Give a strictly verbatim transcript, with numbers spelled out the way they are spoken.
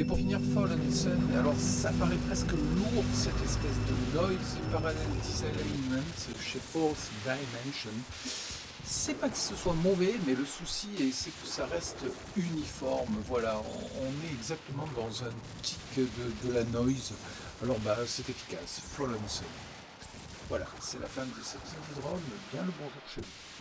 Et pour finir, Fallen Sun, alors ça paraît presque lourd, cette espèce de noise parallel disalignment chez Fourth Dimension. C'est pas que ce soit mauvais, mais le souci est c'est que ça reste uniforme. Voilà, on, on est exactement dans un tic de, de la noise. Alors bah c'est efficace. Fallen Sun. Voilà, c'est la fin de cet épisode de Rome. Bien le bonjour chez vous.